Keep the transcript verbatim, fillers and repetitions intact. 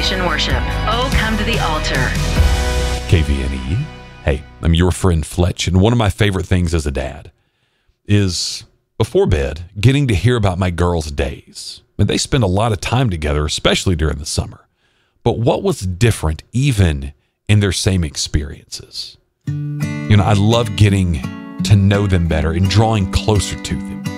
Restoration Worship. Oh, come to the altar. K V N E. Hey, I'm your friend Fletch, and one of my favorite things as a dad is, before bed, getting to hear about my girls' days. And they spend a lot of time together, especially during the summer. But what was different even in their same experiences? You know, I love getting to know them better and drawing closer to them.